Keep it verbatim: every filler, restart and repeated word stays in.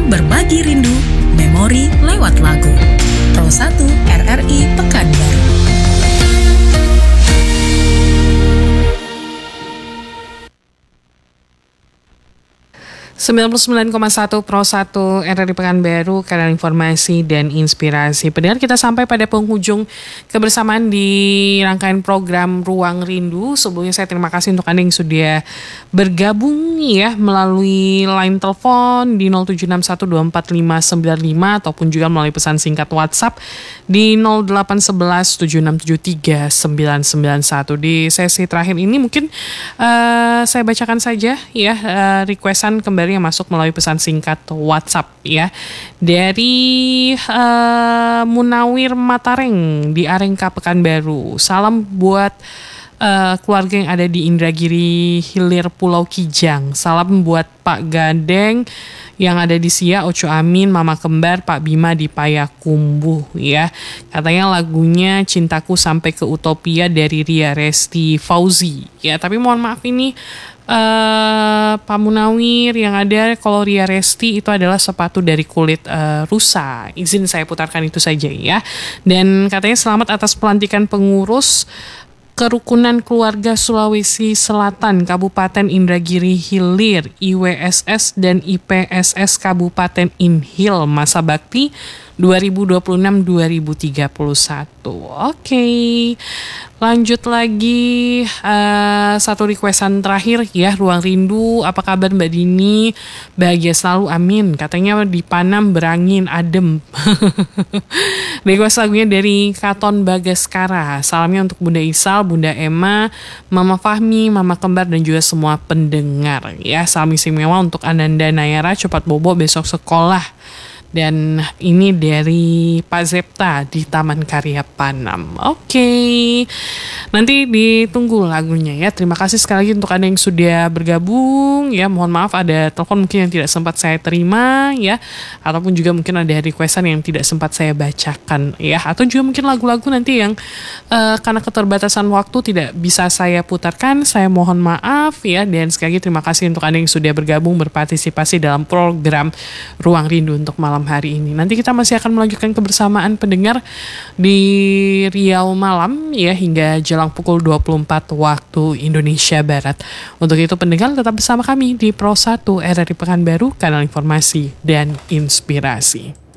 Berbagi rindu, memori lewat lagu. Pro satu R R I Pekanbaru. sembilan puluh sembilan koma satu Pro satu R R I Pekanbaru, kanal informasi dan inspirasi. Pendengar, kita sampai pada penghujung kebersamaan di rangkaian program Ruang Rindu. Sebelumnya saya terima kasih untuk Anda yang sudah bergabung ya melalui line telepon di nol tujuh enam satu dua empat lima sembilan lima ataupun juga melalui pesan singkat WhatsApp di nol delapan satu satu tujuh enam tujuh tiga sembilan sembilan satu. Di sesi terakhir ini mungkin uh, saya bacakan saja ya uh, requestan kembali yang masuk melalui pesan singkat WhatsApp ya, dari uh, Munawir Matareng di Arengka Pekanbaru. Salam buat uh, keluarga yang ada di Indragiri Hilir Pulau Kijang. Salam buat Pak Gandeng yang ada di Sia, Oco Amin, Mama Kembar, Pak Bima di Payakumbuh ya. Katanya lagunya Cintaku Sampai ke Utopia dari Ria Resti Fauzi ya. Tapi mohon maaf ini Uh, Pak Munawir, yang ada kalau Ria Resti itu adalah sepatu dari kulit uh, rusa. Izin saya putarkan itu saja ya. Dan katanya selamat atas pelantikan pengurus Kerukunan Keluarga Sulawesi Selatan Kabupaten Indragiri Hilir I W S S dan I P S S Kabupaten Inhil masa bakti dua ribu dua puluh enam sampai dua ribu tiga puluh satu. Oke, okay. Lanjut lagi uh, satu requestan terakhir ya, Ruang Rindu. Apa kabar Mbak Dini? Bahagia selalu, amin. Katanya di Panam berangin adem. Request lagunya dari Katon Bagaskara. Salamnya untuk Bunda Isal, Bunda Emma, Mama Fahmi, Mama Kembar dan juga semua pendengar ya. Salam istimewa untuk Ananda Nayara, cepat bobo besok sekolah. Dan ini dari Pak Zepta di Taman Karya Panam. Oke, okay. Nanti ditunggu lagunya ya. Terima kasih sekali lagi untuk Anda yang sudah bergabung ya. Mohon maaf ada telepon mungkin yang tidak sempat saya terima ya, ataupun juga mungkin ada requestan yang tidak sempat saya bacakan ya, atau juga mungkin lagu-lagu nanti yang uh, karena keterbatasan waktu tidak bisa saya putarkan. Saya mohon maaf ya. Dan sekali lagi terima kasih untuk Anda yang sudah bergabung berpartisipasi dalam program Ruang Rindu untuk malam hari ini. Nanti kita masih akan melanjutkan kebersamaan pendengar di Riau Malam ya hingga jelang pukul dua puluh empat waktu Indonesia Barat. Untuk itu pendengar tetap bersama kami di Pro satu R R I Pekanbaru, kanal informasi dan inspirasi.